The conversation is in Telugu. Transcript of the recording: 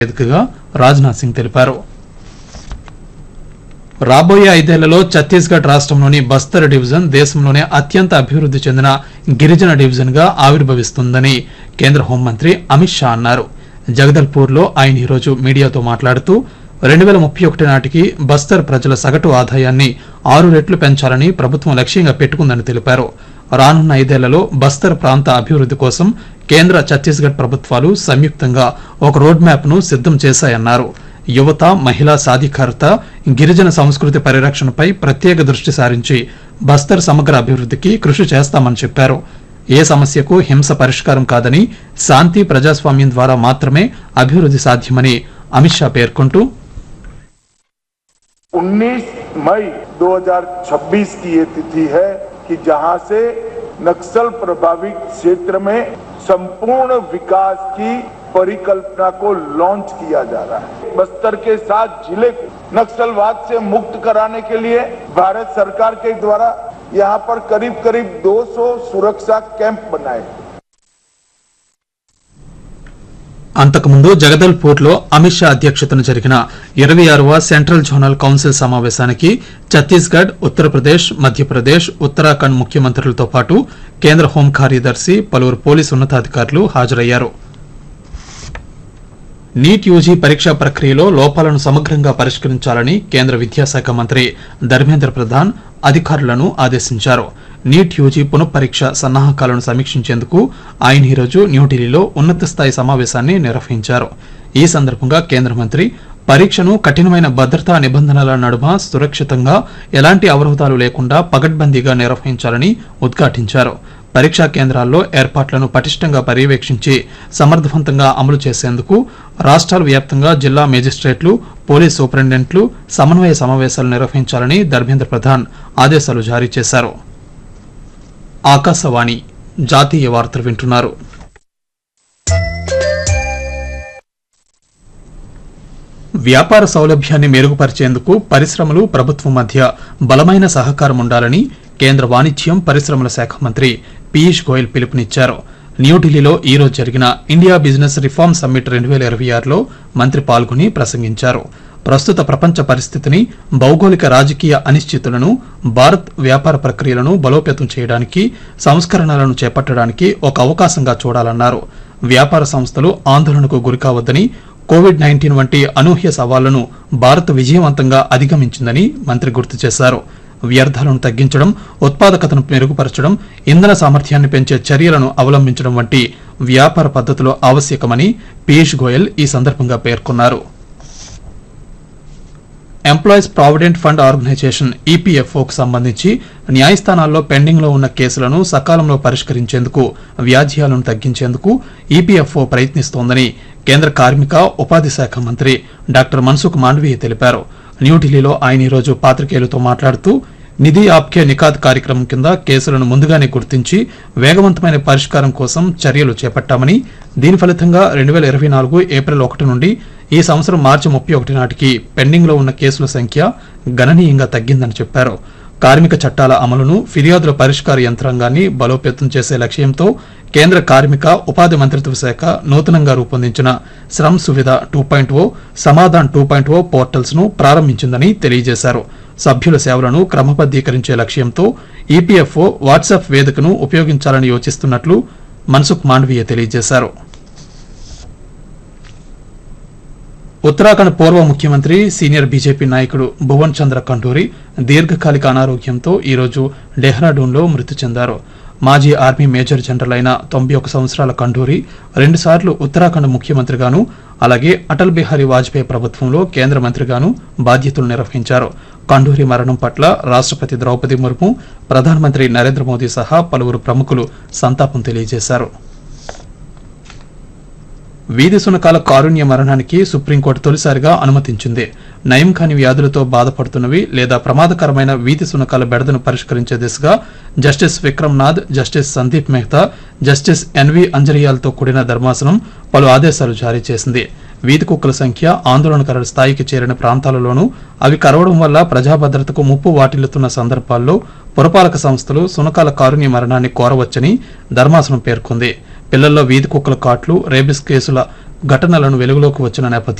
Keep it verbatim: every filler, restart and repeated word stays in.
వేదికగా రాజ్నాథ్ సింగ్ తెలిపారు. రాబోయే ఐదేళ్లలో ఛత్తీస్గఢ్ రాష్ట్రంలోని బస్తర్ డివిజన్ దేశంలోనే అత్యంత అభివృద్ది చెందిన గిరిజన డివిజన్ గా ఆవిర్భవిస్తుందని కేంద్ర హోంమంత్రి అమిత్ షా అన్నారు. జగదల్పూర్ లో ఆయన ఈరోజు మీడియాతో మాట్లాడుతూ రెండు వేల ముప్పై ఒకటి నాటికి బస్తర్ ప్రజల సగటు ఆదాయాన్ని ఆరు రెట్లు పెంచాలని ప్రభుత్వం లక్ష్యంగా పెట్టుకుందని తెలిపారు. రానున్న ఐదేళ్లలో బస్తర్ ప్రాంత అభివృద్ది కోసం కేంద్ర ఛత్తీస్గఢ్ ప్రభుత్వాలు సంయుక్తంగా ఒక రోడ్ మ్యాప్ ను సిద్దం చేశాయన్నారు. యువత, మహిళా సాధికారత, గిరిజన సంస్కృతి పరిరక్షణపై ప్రత్యేక దృష్టి సారించి బస్తర్ సమగ్ర అభివృద్దికి కృషి చేస్తామని చెప్పారు. ఏ సమస్యకు హింస పరిష్కారం కాదని, శాంతి ప్రజాస్వామ్యం ద్వారా మాత్రమే అభివృద్ది సాధ్యమని అమిత్ షా పేర్కొంటూ उन्नीस मई दो हज़ार छब्बीस की ये तिथि है कि जहां से नक्सल प्रभावित क्षेत्र में संपूर्ण विकास की परिकल्पना को लॉन्च किया जा रहा है. बस्तर के साथ जिले को नक्सलवाद से मुक्त कराने के लिए भारत सरकार के द्वारा यहाँ पर करीब करीब दो सौ सुरक्षा कैंप बनाए. అంతకుముందు జగదల్పూర్ లో అమిత్ షా అధ్యక్షతన జరిగిన ఇరవై ఆరవ సెంట్రల్ జోనల్ కౌన్సిల్ సమావేశానికి ఛత్తీస్గఢ్, ఉత్తరప్రదేశ్, మధ్యప్రదేశ్, ఉత్తరాఖండ్ ముఖ్యమంత్రులతో పాటు కేంద్ర హోం కార్యదర్శి, పలువురు పోలీసు ఉన్నతాధికారులు హాజరయ్యారు. నీట్ యూజీ పరీక్షా ప్రక్రియలో లోపాలను సమగ్రంగా పరిష్కరించాలని కేంద్ర విద్యాశాఖ మంత్రి ధర్మేంద్ర ప్రధాన్ అధికారులను ఆదేశించారు. నీట్ యూజీ పునఃపరీక్ష సన్నాహకాలను సమీక్షించేందుకు ఆయన ఈరోజు న్యూఢిల్లీలో ఉన్నత స్థాయి సమావేశాన్ని నిర్వహించారు. ఈ సందర్భంగా కేంద్ర మంత్రి పరీక్షను కఠినమైన భద్రతా నిబంధనల నడుమ సురక్షితంగా, ఎలాంటి అవరోధాలు లేకుండా పగడ్బందీగా నిర్వహించాలని ఉద్ఘాటించారు. పరీక్షా కేంద్రాల్లో ఏర్పాట్లను పటిష్టంగా పర్యవేక్షించి సమర్థవంతంగా అమలు చేసేందుకు రాష్ట్రాల వ్యాప్తంగా జిల్లా మేజిస్ట్రేట్లు, పోలీస్ సూపరింటెండెంట్లు సమన్వయ సమావేశాలు నిర్వహించాలని ధర్మేంద్ర ప్రధాన్ ఆదేశాలు జారీ చేశారు. ఆకాశవాణి జాతీయ వార్తలు వింటున్నారు. వ్యాపార సౌలభ్యాన్ని మెరుగుపరిచేందుకు పరిశ్రమలు, ప్రభుత్వం మధ్య బలమైన సహకారం ఉండాలని కేంద్ర వాణిజ్యం, పరిశ్రమల శాఖ మంత్రి పీయూష్ గోయల్ పిలుపునిచ్చారు. న్యూఢిల్లీలో ఈ రోజు జరిగిన ఇండియా బిజినెస్ రిఫార్మ్ సమ్మిట్ రెండు వేల ఇరవై ఆరులో మంత్రి పాల్గొని ప్రసంగించారు. ప్రస్తుత ప్రపంచ పరిస్థితిని, భౌగోళిక రాజకీయ అనిశ్చితులను, భారత్ వ్యాపార ప్రక్రియలను బలోపేతం చేయడానికి, సంస్కరణలను చేపట్టడానికి ఒక అవకాశంగా చూడాలన్నారు. వ్యాపార సంస్థలు ఆందోళనకు గురికావద్దని, కోవిడ్ నైన్టీన్ వంటి అనూహ్య సవాళ్లను భారత్ విజయవంతంగా అధిగమించిందని మంత్రి గుర్తు చేశారు. వ్యర్థాలను తగ్గించడం, ఉత్పాదకతను మెరుగుపరచడం, ఇంధన సామర్థ్యాన్ని పెంచే చర్యలను అవలంబించడం వంటి వ్యాపార పద్ధతులు ఆవశ్యకమని పీయూష్ గోయల్ ఈ సందర్భంగా పేర్కొన్నారు. ఎంప్లాయీస్ ప్రావిడెంట్ ఫండ్ ఆర్గనైజేషన్ ఈపీఎఫ్ఓకు సంబంధించి న్యాయస్థానాల్లో పెండింగ్ లో ఉన్న కేసులను సకాలంలో పరిష్కరించేందుకు, వ్యాజ్యాలను తగ్గించేందుకు ఈపీఎఫ్ఓ ప్రయత్నిస్తోందని కేంద్ర కార్మిక, ఉపాధి శాఖ మంత్రి డాక్టర్ మన్సుఖ్ మాండవీయ తెలిపారు. న్యూఢిల్లీలో ఆయన ఈరోజు పాత్రికేయులతో మాట్లాడుతూ నిధి ఆప్కే నికాత్ కార్యక్రమం కింద కేసులను ముందుగానే గుర్తించి వేగవంతమైన పరిష్కారం కోసం చర్యలు చేపట్టామని, దీని ఫలితంగా రెండు వేల ఇరవై నాలుగు ఏప్రిల్ ఒకటి నుండి ఈ సంవత్సరం మార్చి ముప్పై ఒకటి నాటికి పెండింగ్ లో ఉన్న కేసుల సంఖ్య గణనీయంగా తగ్గిందని చెప్పారు. కార్మిక చట్టాల అమలును, ఫిర్యాదుల పరిష్కార యంత్రాంగాన్ని బలోపేతం చేసే లక్ష్యంతో కేంద్ర కార్మిక, ఉపాధి మంత్రిత్వ శాఖ నూతనంగా రూపొందించిన శ్రమ్ సువిధ టూ పాయింట్ ఓ, సమాధాన్ టూ పాయింట్ ఓ పోర్టల్స్ ను ప్రారంభించిందని తెలియజేశారు. సభ్యుల సేవలను క్రమబద్దీకరించే లక్ష్యంతో ఈపీఎఫ్ఓ వాట్సాప్ వేదికను ఉపయోగించాలని యోచిస్తున్నట్లు మన్సుఖ్ మాండవీయ తెలియజేశారు. ఉత్తరాఖండ్ పూర్వ ముఖ్యమంత్రి, సీనియర్ బీజేపీ నాయకుడు భువన్ చంద్ర కంటూరి దీర్ఘకాలిక అనారోగ్యంతో ఈరోజు డెహ్రాడూన్లో మృతి చెందారు. మాజీ ఆర్మీ మేజర్ జనరల్ అయిన తొంభై ఒక సంవత్సరాల కంటూరి రెండుసార్లు ఉత్తరాఖండ్ ముఖ్యమంత్రిగాను, అలాగే అటల్ బిహారీ వాజ్పేయి ప్రభుత్వంలో కేంద్ర మంత్రిగాను బాధ్యతలు నిర్వహించారు. కండూరి మరణం పట్ల రాష్ట్రపతి ద్రౌపది ముర్ము, ప్రధానమంత్రి నరేంద్ర మోదీ సహా పలువురు ప్రముఖులు సంతాపం తెలియజేశారు. వీధి సునకాల కారుణ్య మరణానికి సుప్రీంకోర్టు తొలిసారిగా అనుమతించింది. నయం కాని వ్యాధులతో బాధపడుతున్నవి లేదా ప్రమాదకరమైన వీధి సునకాల బెడదను పరిష్కరించే దిశగా justice Vikram Nath, justice Sandeep Mehta, justice N V అంజరియాలతో కూడిన ధర్మాసనం పలు ఆదేశాలు జారీ చేసింది. వీధి కుక్కల సంఖ్య ఆందోళనకర స్థాయికి చేరిన ప్రాంతాలలోనూ అవి కరవడం వల్ల ప్రజాభద్రతకు ముప్పు వాటిల్లుతున్న సందర్భాల్లో పురపాలక సంస్థలు సునకాల కారుణ్య మరణాన్ని కోరవచ్చని ధర్మాసనం పేర్కొంది. పిల్లల్లో వీధి కుక్కల కాట్లు రేబిస్ కేసుల ఘటనలను వెలుగులోకి వచ్చిన నేపథ్యంలో